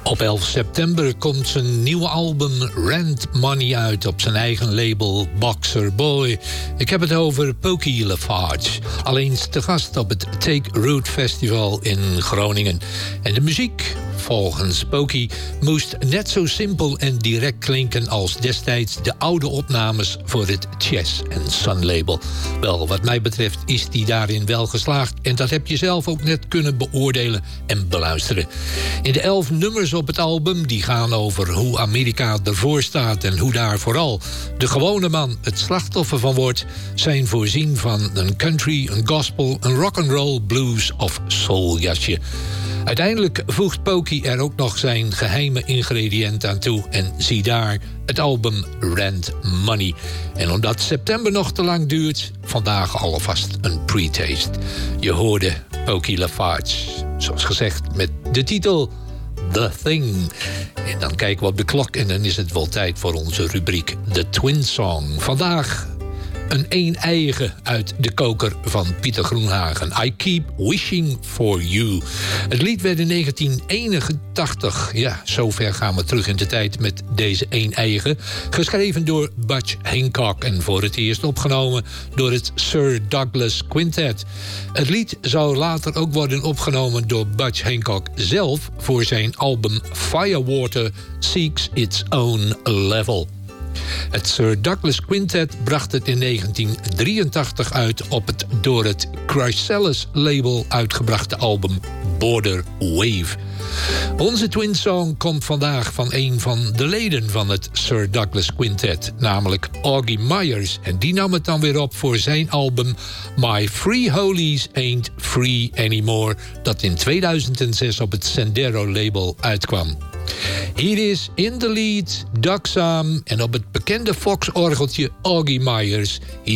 Op 11 september komt zijn nieuwe album Rent Money uit op zijn eigen label Boxer Boy. Ik heb het over Pokey Lafarge. Alleen te gast op het Take Root Festival in Groningen. En de muziek, volgens Pokey, moest net zo simpel en direct klinken als destijds de oude opnames voor het Chess & Son label. Wel, wat mij betreft is die daarin wel geslaagd en dat heb je zelf ook net kunnen beoordelen en beluisteren. In de 11 nummers op het album, die gaan over hoe Amerika ervoor staat en hoe daar vooral de gewone man het slachtoffer van wordt, zijn voorzien van een country, een gospel, een rock'n'roll, blues of soul jasje. Uiteindelijk voegt Pokey er ook nog zijn geheime ingrediënt aan toe en zie daar het album Rent Money. En omdat september nog te lang duurt, vandaag alvast een pre-taste. Je hoorde Pokey Lafarge, zoals gezegd met de titel The Thing. En dan kijken we op de klok en dan is het wel tijd voor onze rubriek The Twin Song. Vandaag een een-eiige uit de koker van Pieter Groenhagen. I Keep Wishing For You. Het lied werd in 1981, ja, zover gaan we terug in de tijd met deze een-eiige, geschreven door Butch Hancock en voor het eerst opgenomen door het Sir Douglas Quintet. Het lied zou later ook worden opgenomen door Butch Hancock zelf voor zijn album Firewater Seeks Its Own Level. Het Sir Douglas Quintet bracht het in 1983 uit op het door het Chrysalis label uitgebrachte album Border Wave. Onze Twin Song komt vandaag van een van de leden van het Sir Douglas Quintet, namelijk Augie Myers. En die nam het dan weer op voor zijn album My Free Holies Ain't Free Anymore, dat in 2006 op het Sendero label uitkwam. Hier is in de lead Doc Sam en op het bekende Fox-orgeltje Augie Myers.